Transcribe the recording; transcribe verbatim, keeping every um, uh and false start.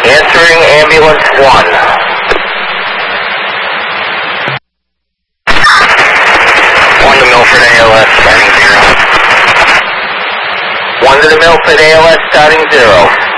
Answering ambulance one. One to Milford A L S, starting zero. One to the Milford A L S, starting zero.